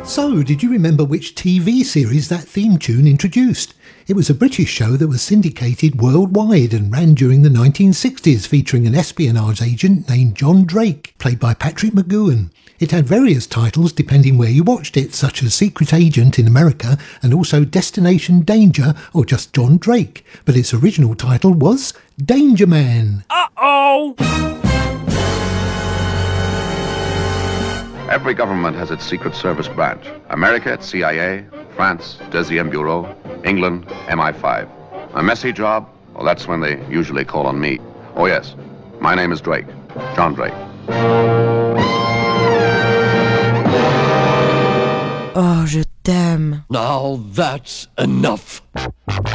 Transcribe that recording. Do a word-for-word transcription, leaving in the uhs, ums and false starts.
So, did you remember which T V series that theme tune introduced? It was a British show that was syndicated worldwide and ran during the nineteen sixties, featuring an espionage agent named John Drake, played by Patrick McGoohan. It had various titles depending where you watched it, such as Secret Agent in America and also Destination Danger or just John Drake, but its original title was Danger Man. Uh-oh! Every government has its Secret Service branch. America, it's C I A. France, Deuxième Bureau. England, M I five. A messy job? Well, that's when they usually call on me. Oh, yes. My name is Drake. John Drake. Oh, je t'aime. Now that's enough.